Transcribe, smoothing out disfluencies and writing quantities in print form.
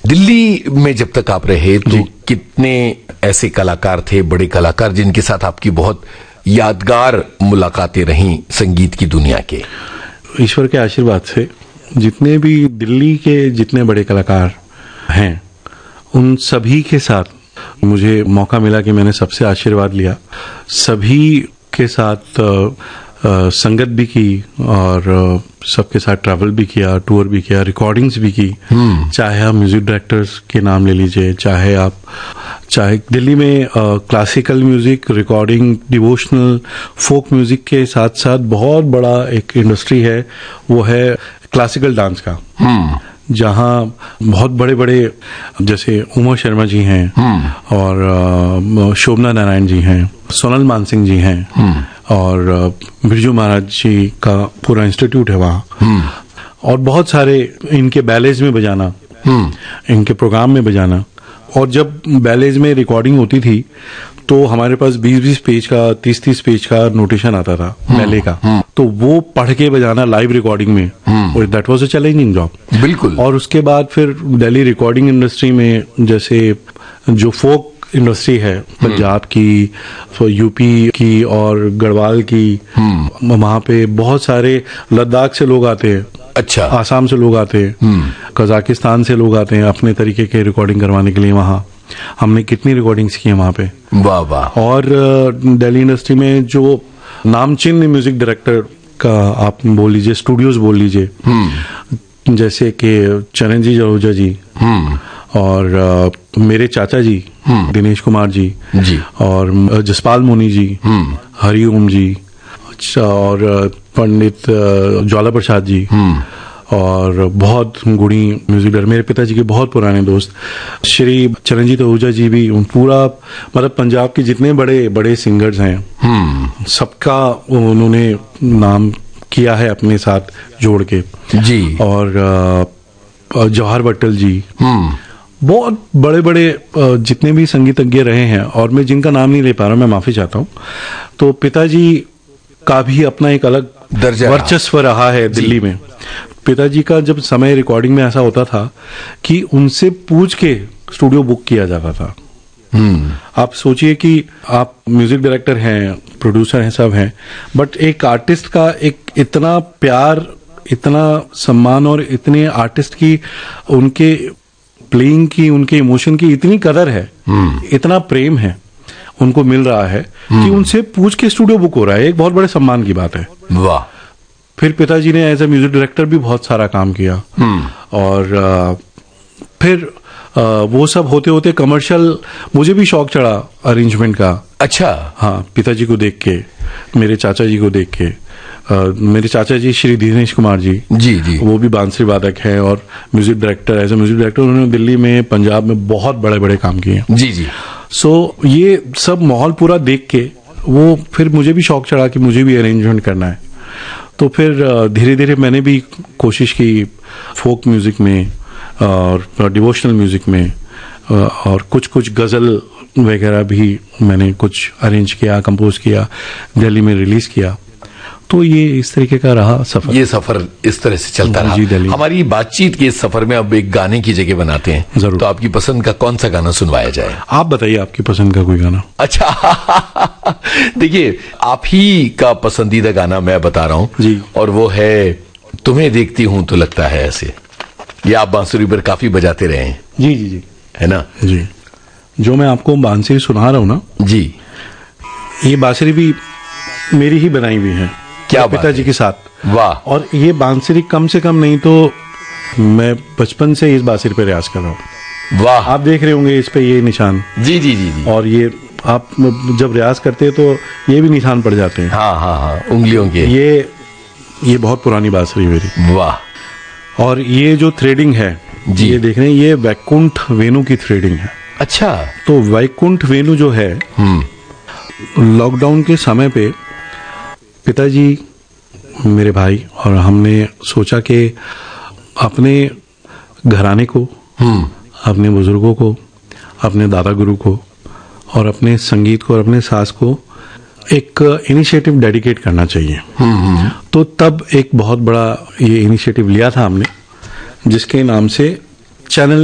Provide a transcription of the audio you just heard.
दिल्ली में जब तक आप रहे तो कितने ऐसे कलाकार थे, बड़े कलाकार, जिनके साथ आपकी बहुत यादगार मुलाकातें रहीं संगीत की दुनिया के? ईश्वर के आशीर्वाद से जितने भी दिल्ली के जितने बड़े कलाकार हैं, उन सभी के साथ मुझे मौका मिला कि मैंने सबसे आशीर्वाद लिया, सभी के साथ संगत भी की और सबके साथ ट्रैवल भी किया, टूर भी किया, रिकॉर्डिंग्स भी की। चाहे आप म्यूजिक डायरेक्टर्स के नाम ले लीजिए, चाहे दिल्ली में classical music, recording, devotional, folk music के साथ साथ बहुत बड़ा एक इंडस्ट्री है, वो है क्लासिकल डांस का, जहाँ बहुत बड़े बड़े जैसे उमा शर्मा जी हैं और शोभना नारायण जी हैं, सोनल मानसिंह जी हैं और बिरजू महाराज जी का पूरा इंस्टीट्यूट है वहाँ, और बहुत सारे इनके बैलेज में बजाना, इनके प्रोग्राम में बजाना। और जब बैलेज में रिकॉर्डिंग होती थी तो हमारे पास 20-20 पेज का, 30-30 पेज का नोटेशन आता था बैले का, तो वो पढ़ के बजाना लाइव रिकॉर्डिंग में, और that was a challenging job. बिल्कुल। और उसके बाद फिर दिल्ली रिकॉर्डिंग इंडस्ट्री में जैसे जो फोक इंडस्ट्री है पंजाब की, यूपी की और गढ़वाल की, वहाँ पे बहुत सारे लद्दाख से लोग आते हैं, अच्छा, आसाम से लोग आते हैं, कजाकिस्तान से लोग आते हैं अपने तरीके के रिकॉर्डिंग करवाने के लिए। वहाँ हमने कितनी रिकॉर्डिंग्स की है वहाँ पे, वाह वाह। और दिल्ली इंडस्ट्री में जो नामचीन म्यूजिक डायरेक्टर का आप बोल लीजिए, स्टूडियोज बोल लीजिए, जैसे कि चरणजीत आहूजा जी और मेरे चाचा जी दिनेश कुमार जी और जसपाल मोनी जी, हरिओम जी और पंडित ज्वाला प्रसाद जी और बहुत गुणी म्यूजिक डायरेक्टर, मेरे पिताजी के बहुत पुराने दोस्त श्री चरणजीत आहूजा जी भी, पूरा मतलब पंजाब के जितने बड़े बड़े सिंगर्स हैं सबका उन्होंने नाम किया है अपने साथ जोड़ के जी। और जवाहर भट्टल जी, बहुत बड़े बड़े जितने भी संगीतज्ञ रहे हैं, और मैं जिनका नाम नहीं ले पा रहा हूं, मैं माफी चाहता हूं। तो पिताजी का भी अपना एक अलग वर्चस्व रहा है दिल्ली में। पिताजी का जब समय रिकॉर्डिंग में ऐसा होता था कि उनसे पूछ के स्टूडियो बुक किया जाता था। आप सोचिए कि आप म्यूजिक डायरेक्टर हैं, प्रोड्यूसर हैं, सब हैं, बट एक आर्टिस्ट का एक इतना प्यार, इतना सम्मान और इतने आर्टिस्ट की, उनके प्लेइंग की, उनके इमोशन की इतनी कदर है, इतना प्रेम है उनको मिल रहा है कि उनसे पूछ के स्टूडियो बुक हो रहा है। एक बहुत बड़े सम्मान की बात है। वाह। फिर पिताजी ने एज ए म्यूजिक डायरेक्टर भी बहुत सारा काम किया, और फिर वो सब होते होते कमर्शियल मुझे भी शौक चढ़ा अरेंजमेंट का। अच्छा। हाँ, पिताजी को देख के, मेरे चाचा जी को देख के। मेरे चाचा जी श्री दिनेश कुमार जी जी, वो भी बांसुरी वादक हैं और music director, as a music director उन्होंने दिल्ली में, पंजाब में बहुत बड़े बड़े काम किए जी जी। सो ये सब माहौल पूरा देख के वो फिर मुझे भी शौक चढ़ा कि मुझे भी अरेंजमेंट करना है। तो फिर धीरे धीरे मैंने भी कोशिश की फोक म्यूजिक में और डिवोशनल म्यूजिक में, और कुछ कुछ गजल वगैरह भी मैंने कुछ अरेंज किया, कंपोज किया, दिल्ली में रिलीज किया। तो ये इस तरीके का रहा सफर। ये सफर इस तरह से चलता रहा। हमारी बातचीत के इस सफर में अब एक गाने की जगह बनाते हैं। जरूर। तो आपकी पसंद का कौन सा गाना सुनवाया जाए? आप बताइए आपकी पसंद का कोई गाना। अच्छा देखिए, आप ही का पसंदीदा गाना मैं बता रहा हूँ जी, और वो है तुम्हें देखती हूँ तो लगता है ऐसे। ये आप बांसुरी पर काफी बजाते रहे हैं। जी जी जी, है ना जी। जो मैं आपको बांसुरी सुना रहा हूँ ना जी, ये बांसुरी भी मेरी ही बनाई हुई है, क्या पिताजी के साथ। वाह। और ये बांसुरी कम से कम नहीं तो मैं बचपन से इस बांसुरी पे रियाज कर रहा हूँ। वाह। आप देख रहे होंगे इस पे ये निशान। जी जी जी, जी। और ये आप जब रियाज करते हैं तो ये भी निशान पड़ जाते हैं। हाँ हाँ हाँ, उंगलियों के। ये बहुत पुरानी बांसुरी मेरी। वाह। और ये जो थ्रेडिंग है जी, ये देख रहे हैं, ये वैकुंठ वेणु की थ्रेडिंग है। अच्छा। तो वैकुंठ वेणु जो है, लॉकडाउन के समय पे पिताजी, मेरे भाई और हमने सोचा कि अपने घराने को, अपने बुजुर्गों को, अपने दादा गुरु को और अपने संगीत को और अपने सास को एक इनिशिएटिव डेडिकेट करना चाहिए। तो तब एक बहुत बड़ा ये इनिशिएटिव लिया था हमने, जिसके नाम से चैनल